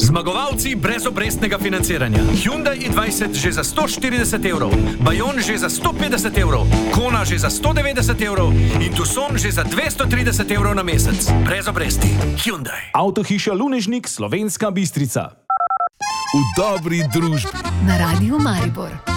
Zmagovalci brezobrestnega financiranja. Hyundai i20 že za 140 evrov, Bayon že za 150 evrov, Kona že za 190 evrov in Tucson že za 230 evrov na mesec. Brez obresti. Hyundai. Avtohiša Lunežnik, Slovenska Bistrica. V dobri družbi. Na Radiu Maribor.